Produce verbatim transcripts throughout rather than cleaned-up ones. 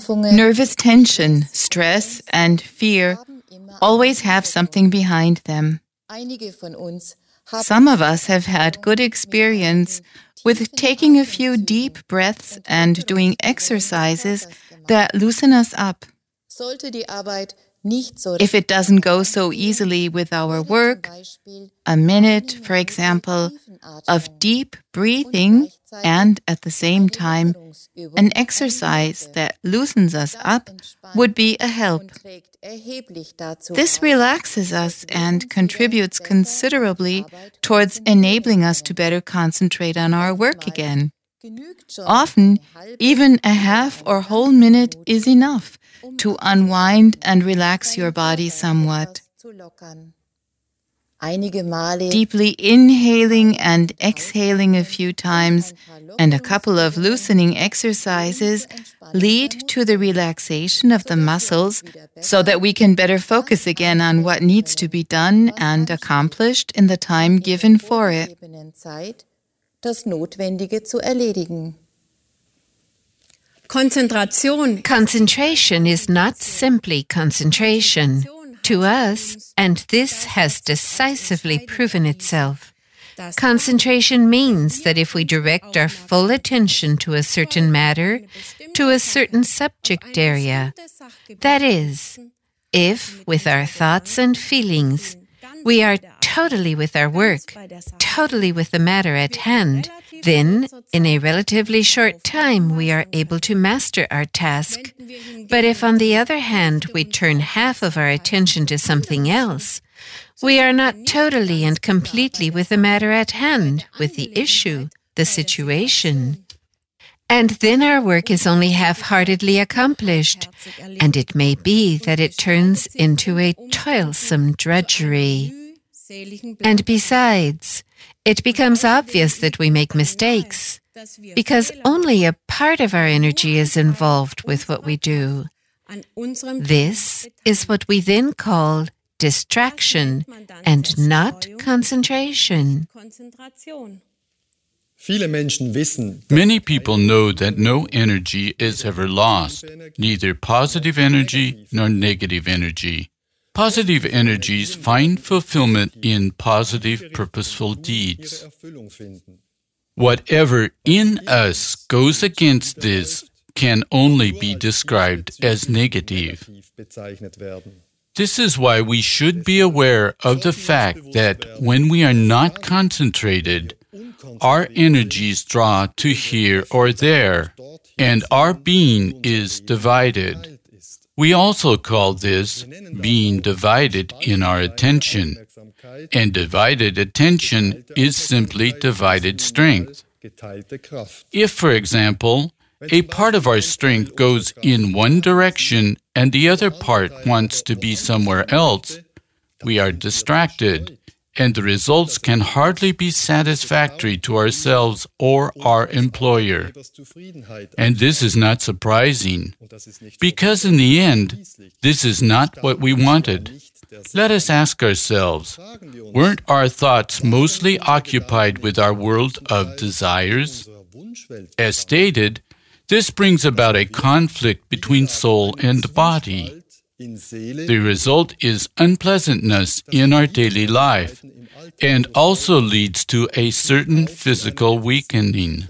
Nervous tension, stress, and fear always have something behind them. Some of us have had good experience with taking a few deep breaths and doing exercises that loosen us up. If it doesn't go so easily with our work, a minute, for example, of deep breathing and at the same time an exercise that loosens us up would be a help. This relaxes us and contributes considerably towards enabling us to better concentrate on our work again. Often, even a half or whole minute is enough to unwind and relax your body somewhat. Deeply inhaling and exhaling a few times and a couple of loosening exercises lead to the relaxation of the muscles so that we can better focus again on what needs to be done and accomplished in the time given for it. Concentration is not simply concentration. To us, and this has decisively proven itself. Concentration means that if we direct our full attention to a certain matter, to a certain subject area, that is, if, with our thoughts and feelings, we are totally with our work, totally with the matter at hand, then, in a relatively short time, we are able to master our task. But if, on the other hand, we turn half of our attention to something else, we are not totally and completely with the matter at hand, with the issue, the situation. And then our work is only half-heartedly accomplished, and it may be that it turns into a toilsome drudgery. And besides, it becomes obvious that we make mistakes, because only a part of our energy is involved with what we do. This is what we then call distraction and not concentration. Many people know that no energy is ever lost, neither positive energy nor negative energy. Positive energies find fulfillment in positive, purposeful deeds. Whatever in us goes against this can only be described as negative. This is why we should be aware of the fact that when we are not concentrated, our energies draw to here or there, and our being is divided. We also call this being divided in our attention, and divided attention is simply divided strength. If, for example, a part of our strength goes in one direction and the other part wants to be somewhere else, we are distracted, and the results can hardly be satisfactory to ourselves or our employer. And this is not surprising, because in the end, this is not what we wanted. Let us ask ourselves, weren't our thoughts mostly occupied with our world of desires? As stated, this brings about a conflict between soul and body. The result is unpleasantness in our daily life, and also leads to a certain physical weakening.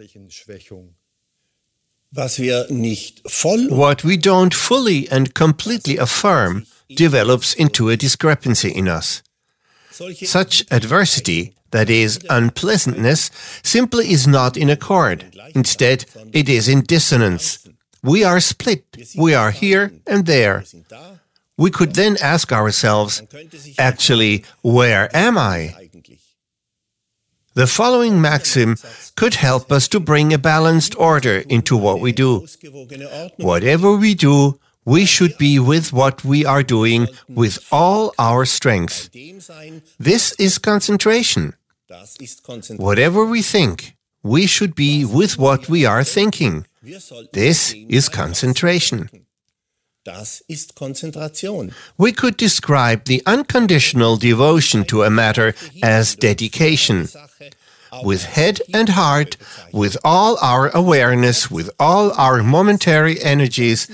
What we don't fully and completely affirm develops into a discrepancy in us. Such adversity, that is, unpleasantness, simply is not in accord. Instead, it is in dissonance. We are split. We are here and there. We could then ask ourselves, actually, where am I? The following maxim could help us to bring a balanced order into what we do. Whatever we do, we should be with what we are doing with all our strength. This is concentration. Whatever we think, we should be with what we are thinking. This is concentration. We could describe the unconditional devotion to a matter as dedication. With head and heart, with all our awareness, with all our momentary energies,